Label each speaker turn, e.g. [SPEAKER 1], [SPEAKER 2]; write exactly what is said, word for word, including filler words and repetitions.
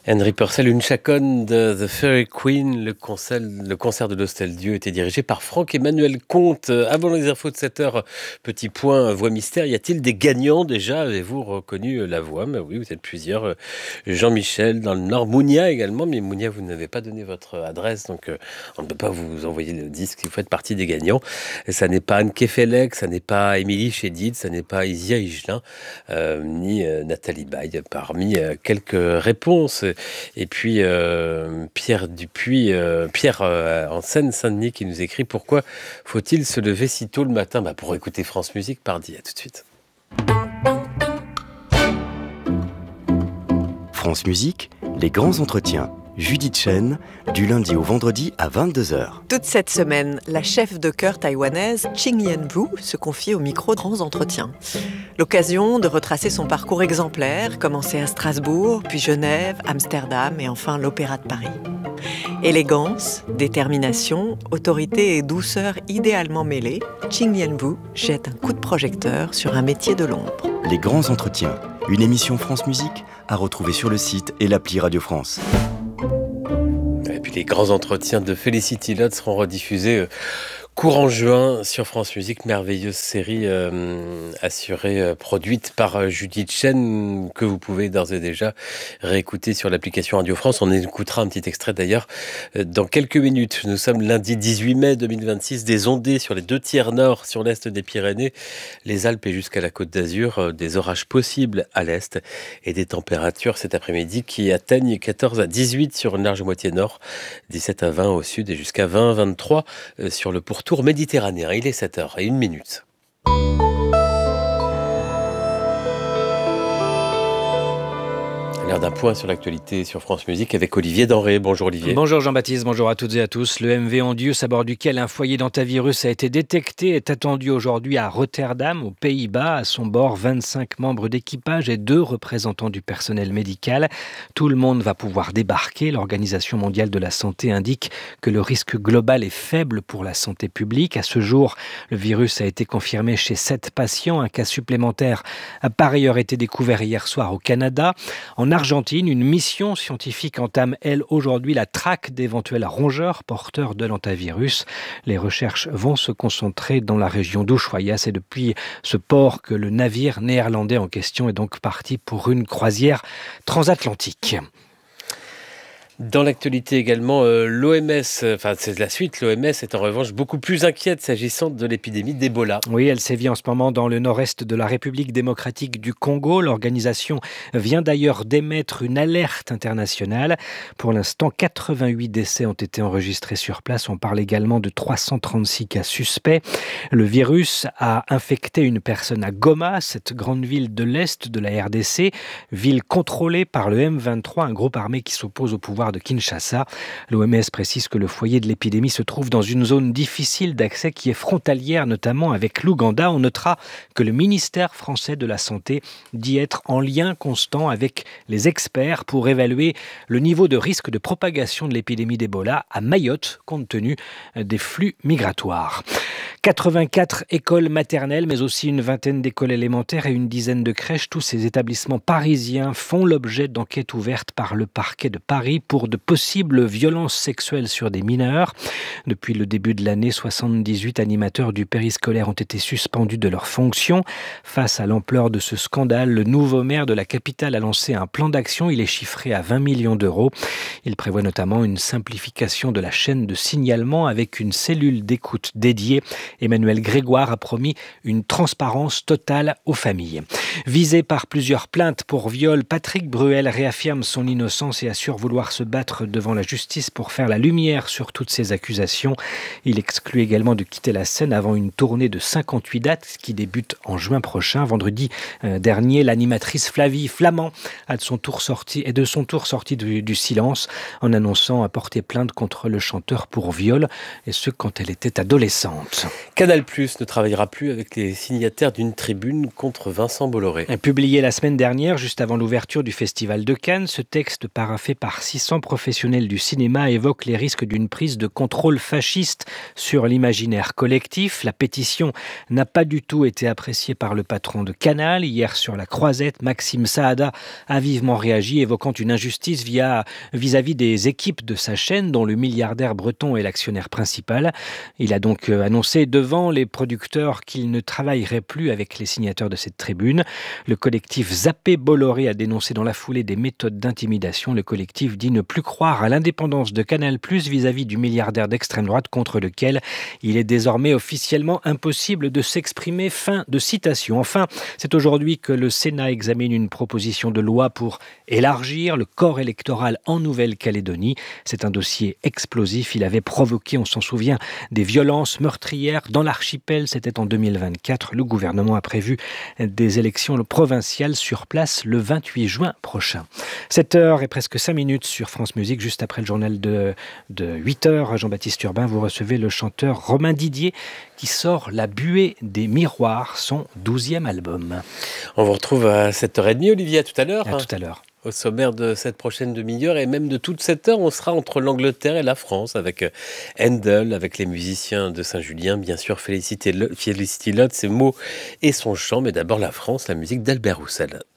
[SPEAKER 1] Henry Purcell, une chaconne de The Fairy Queen. Le concert, le concert de l'Hostel Dieu était dirigé par Franck-Emmanuel Comte. Avant les infos de sept heures, petit point voix mystère. Y a-t-il des gagnants déjà? Avez-vous reconnu la voix? Mais oui, vous êtes plusieurs. Jean-Michel dans le Nord, Mounia également. Mais Mounia, vous n'avez pas donné votre adresse, donc euh, on ne peut pas vous envoyer le disque. Vous faites partie des gagnants. Et ça n'est pas Anne Kefelec, ça n'est pas Émilie Chédid, ça n'est pas Isia Higelin, euh, ni euh, Nathalie Baye, parmi euh, quelques réponses. Et puis euh, Pierre Dupuis, euh, Pierre euh, en Seine-Saint-Denis qui nous écrit: pourquoi faut-il se lever si tôt le matin? Bah pour écouter France Musique, pardi. À tout de suite.
[SPEAKER 2] France Musique, les grands entretiens. Judith Chen, du lundi au vendredi à vingt-deux heures.
[SPEAKER 3] Toute cette semaine, la chef de chœur taïwanaise Ching Yen-Wu se confie au micro de Grands Entretiens. L'occasion de retracer son parcours exemplaire, commencé à Strasbourg, puis Genève, Amsterdam et enfin l'Opéra de Paris. Élégance, détermination, autorité et douceur idéalement mêlées, Ching Yen-Wu jette un coup de projecteur sur un métier de l'ombre.
[SPEAKER 2] Les grands entretiens, une émission France Musique à retrouver sur le site et l'appli Radio France.
[SPEAKER 1] Et puis les grands entretiens de Felicity Lotte seront rediffusés euh, courant juin sur France Musique, merveilleuse série euh, assurée, euh, produite par euh, Judith Chen, que vous pouvez d'ores et déjà réécouter sur l'application Radio France. On écoutera un petit extrait d'ailleurs euh, dans quelques minutes. Nous sommes lundi dix-huit mai deux mille vingt-six, des ondées sur les deux tiers nord, sur l'est des Pyrénées, les Alpes et jusqu'à la Côte d'Azur, euh, des orages possibles à l'est et des températures cet après-midi qui atteignent quatorze à dix-huit sur une large moitié nord, dix-sept à vingt au sud et jusqu'à vingt à vingt-trois euh, sur le pourtour tour méditerranéen. Il est sept heures et une minute. L'heure d'un point sur l'actualité sur France Musique avec Olivier Denré. Bonjour Olivier.
[SPEAKER 4] Bonjour Jean-Baptiste, bonjour à toutes et à tous. Le M V Ondius, à bord duquel un foyer d'antavirus a été détecté, est attendu aujourd'hui à Rotterdam, aux Pays-Bas. À son bord, vingt-cinq membres d'équipage et deux représentants du personnel médical. Tout le monde va pouvoir débarquer. L'Organisation mondiale de la santé indique que le risque global est faible pour la santé publique. À ce jour, le virus a été confirmé chez sept patients. Un cas supplémentaire a par ailleurs été découvert hier soir au Canada. En Argentine, une mission scientifique entame, elle, aujourd'hui la traque d'éventuels rongeurs porteurs de l'antavirus. Les recherches vont se concentrer dans la région d'Ushuaia. C'est depuis ce port que le navire néerlandais en question est donc parti pour une croisière transatlantique.
[SPEAKER 1] Dans l'actualité également, euh, l'O M S, enfin c'est la suite, l'O M S est en revanche beaucoup plus inquiète s'agissant de l'épidémie d'Ebola.
[SPEAKER 4] Oui, elle sévit en ce moment dans le nord-est de la République démocratique du Congo. L'organisation vient d'ailleurs d'émettre une alerte internationale. Pour l'instant, quatre-vingt-huit décès ont été enregistrés sur place. On parle également de trois cent trente-six cas suspects. Le virus a infecté une personne à Goma, cette grande ville de l'est de la R D C, ville contrôlée par le M vingt-trois, un groupe armé qui s'oppose au pouvoir de Kinshasa. L'O M S précise que le foyer de l'épidémie se trouve dans une zone difficile d'accès qui est frontalière notamment avec l'Ouganda. On notera que le ministère français de la Santé dit être en lien constant avec les experts pour évaluer le niveau de risque de propagation de l'épidémie d'Ebola à Mayotte compte tenu des flux migratoires. quatre-vingt-quatre écoles maternelles, mais aussi une vingtaine d'écoles élémentaires et une dizaine de crèches. Tous ces établissements parisiens font l'objet d'enquêtes ouvertes par le parquet de Paris pour de possibles violences sexuelles sur des mineurs. Depuis le début de l'année, soixante-dix-huit animateurs du périscolaire ont été suspendus de leurs fonctions. Face à l'ampleur de ce scandale, le nouveau maire de la capitale a lancé un plan d'action. Il est chiffré à vingt millions d'euros. Il prévoit notamment une simplification de la chaîne de signalement avec une cellule d'écoute dédiée. Emmanuel Grégoire a promis une transparence totale aux familles. Visé par plusieurs plaintes pour viol, Patrick Bruel réaffirme son innocence et assure vouloir se battre devant la justice pour faire la lumière sur toutes ces accusations. Il exclut également de quitter la scène avant une tournée de cinquante-huit dates qui débute en juin prochain. Vendredi euh, dernier, l'animatrice Flavie Flamand a de son tour sorti, est de son tour sortie du, du silence en annonçant porter plainte contre le chanteur pour viol, et ce quand elle était adolescente.
[SPEAKER 1] Canal+ ne travaillera plus avec les signataires d'une tribune contre Vincent Bolloré.
[SPEAKER 4] Publié la semaine dernière, juste avant l'ouverture du Festival de Cannes, ce texte paraphé par six cents professionnels du cinéma évoquent les risques d'une prise de contrôle fasciste sur l'imaginaire collectif. La pétition n'a pas du tout été appréciée par le patron de Canal. Hier, sur la Croisette, Maxime Saada a vivement réagi, évoquant une injustice via, vis-à-vis des équipes de sa chaîne, dont le milliardaire breton est l'actionnaire principal. Il a donc annoncé devant les producteurs qu'il ne travaillerait plus avec les signataires de cette tribune. Le collectif Zappé Bolloré a dénoncé dans la foulée des méthodes d'intimidation. Le collectif dit ne plus croire à l'indépendance de Canal+ vis-à-vis du milliardaire d'extrême droite contre lequel il est désormais officiellement impossible de s'exprimer. Fin de citation. Enfin, c'est aujourd'hui que le Sénat examine une proposition de loi pour élargir le corps électoral en Nouvelle-Calédonie. C'est un dossier explosif. Il avait provoqué, on s'en souvient, des violences meurtrières dans l'archipel. C'était en deux mille vingt-quatre. Le gouvernement a prévu des élections provinciales sur place le vingt-huit juin prochain. sept heures et presque cinq minutes sur France Musique. Juste après le journal de, de huit heures, Jean-Baptiste Urbain, vous recevez le chanteur Romain Didier qui sort La Buée des Miroirs, son douzième album.
[SPEAKER 1] On vous retrouve à sept heures trente, Olivier, à tout à l'heure.
[SPEAKER 4] À tout à l'heure.
[SPEAKER 1] Au sommaire de cette prochaine demi-heure et même de toute cette heure, on sera entre l'Angleterre et la France avec Handel, avec les musiciens de Saint-Julien, bien sûr Felicity Lott, ses mots et son chant, mais d'abord la France, la musique d'Albert Roussel.